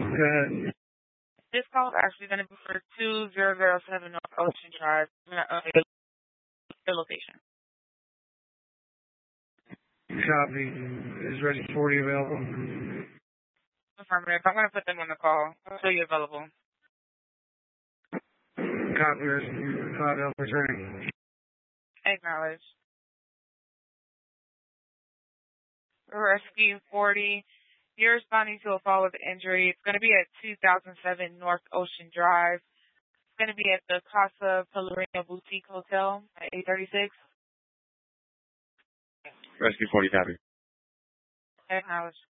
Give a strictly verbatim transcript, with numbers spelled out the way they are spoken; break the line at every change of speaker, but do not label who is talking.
Go ahead.
This call is actually going to be for two thousand seven North Ocean Drive. Uh, the location.
Copy. Is ready forty available?
Affirmative. I'm going to put them on the call. I'll show you available.
Copy. Cloud Alpha returning.
Acknowledge. Rescue forty. You're responding to a fall with injury. It's going to be at two thousand seven North Ocean Drive. It's going to be at the Casa Pelourinho Boutique Hotel at eight thirty-six.
Rescue forty, copy.
Acknowledge.